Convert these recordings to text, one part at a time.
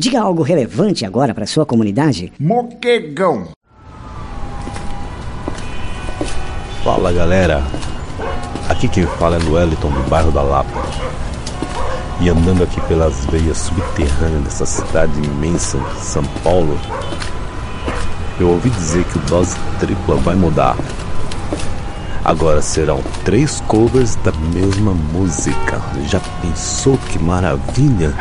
Diga algo relevante agora para sua comunidade. Moquegão. Fala galera, aqui quem fala é no Wellington do bairro da Lapa. E andando aqui pelas veias subterrâneas dessa cidade imensa, São Paulo, eu ouvi dizer que o Dose Tripla vai mudar. Agora serão 3 covers da mesma música. Já pensou que maravilha?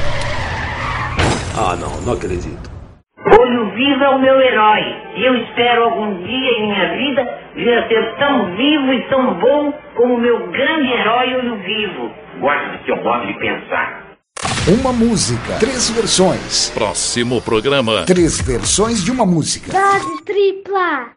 Ah não acredito. Olho Vivo é o meu herói. E eu espero algum dia em minha vida vir a ser tão vivo e tão bom como o meu grande herói Olho Vivo. Gosto do seu modo de pensar. Uma música, 3 versões. Próximo programa. 3 versões de uma música. Dose Tripla.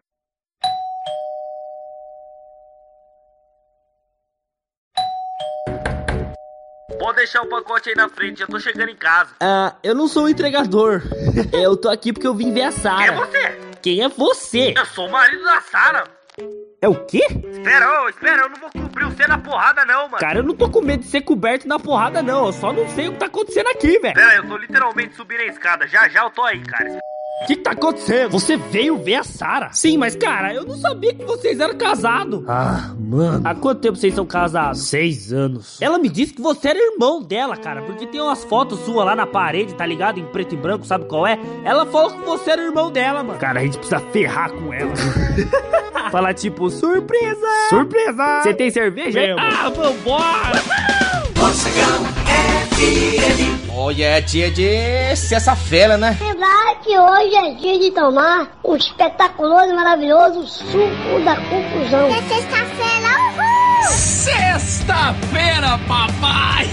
Pode deixar o pacote aí na frente, já tô chegando em casa. Eu não sou o entregador. Eu tô aqui porque eu vim ver a Sara. Quem é você? Quem é você? Eu sou o marido da Sara. É o quê? Espera, eu não vou cobrir você na porrada não, mano. Cara, eu não tô com medo de ser coberto na porrada não. Eu só não sei o que tá acontecendo aqui, velho. Pera, eu tô literalmente subindo a escada. Já eu tô aí, cara. O que tá acontecendo? Você veio ver a Sara? Sim, mas cara, eu não sabia que vocês eram casados. Ah, mano. Há quanto tempo vocês são casados? 6 anos. Ela me disse que você era irmão dela, cara, porque tem umas fotos suas lá na parede, tá ligado? Em preto e branco, sabe qual é? Ela falou que você era irmão dela, mano. Cara, a gente precisa ferrar com ela. Falar tipo, surpresa! Surpresa! Você tem cerveja? Vambora! Morsegão FM. Hoje é dia de ser essa fera, né? Lembrar que hoje é dia de tomar um espetaculoso e maravilhoso suco da conclusão. É sexta-feira, uhul! Sexta-feira, papai!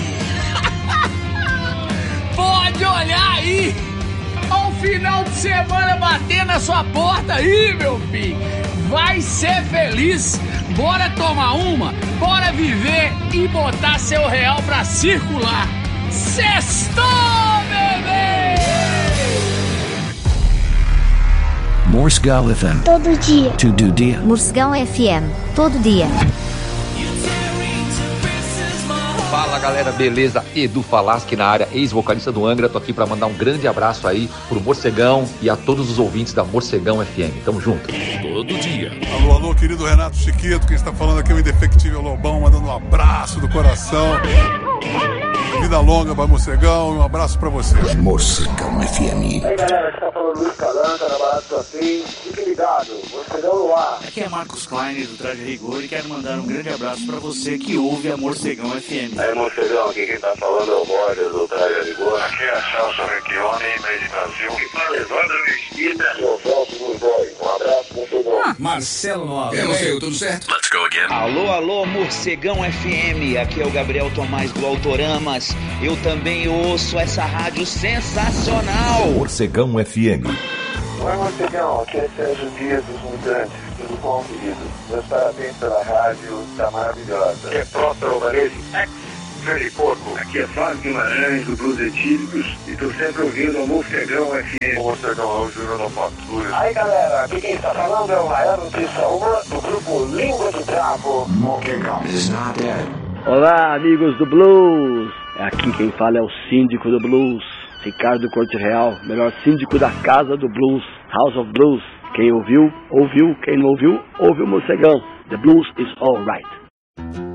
Pode olhar aí! Ao final de semana bater na sua porta aí, meu filho! Vai ser feliz! Bora tomar uma, bora viver e botar seu real pra circular! Sextou, bebê! Morsegão FM. Todo dia. Todo dia. Morsegão FM. Todo dia. Fala galera, beleza? Edu Falaschi na área, ex-vocalista do Angra. Tô aqui pra mandar um grande abraço aí pro Morcegão e a todos os ouvintes da Morcegão FM. Tamo junto. Todo dia. Alô, querido Renato Chiquito, quem está falando aqui é o Indefectível Lobão, mandando um abraço do coração. Vida longa pra Morcegão e um abraço pra você. Morsegão FM. E aí galera, que tá falando Luiz Calanca, na Balada do Assim. Fique ligado, Morcegão no ar. Aqui é Marcos Klein do Traje Rigor e quero mandar um grande abraço pra você que ouve a Morcegão FM. Aí Morcegão, aqui quem tá falando é o Borges do Traje Rigor. Aqui é Celso Recchione, meio de Brasil. Que fala Evandro Mesquita. E o Celso Burgói. Um abraço, Morcegão. Marcelo Nova. Tudo certo? Let's go again. Alô, Morcegão FM. Aqui é o Gabriel Tomás do Autoramas. Eu também ouço essa rádio sensacional. Morcegão FM. Oi, Morcegão. Aqui é Sérgio Dias dos Mutantes. Tudo bom, querido? Meus parabéns pela rádio. Tá maravilhosa. Aqui é Próspero Alvarez, ex-Freddy Porco. Aqui é Fábio Guimarães, do Blues Etílicos. E tô sempre ouvindo a Morcegão FM. O Morcegão é o Júnior da Patrulha. Aí, galera, aqui quem está falando é o Maior Notícia 1 do grupo Língua de Travo. Moquegão is not dead. Olá, amigos do Blues. Aqui quem fala é o síndico do Blues, Ricardo Corte Real, melhor síndico da casa do Blues, House of Blues. Quem ouviu, ouviu. Quem não ouviu, ouve o Morcegão. The Blues is alright.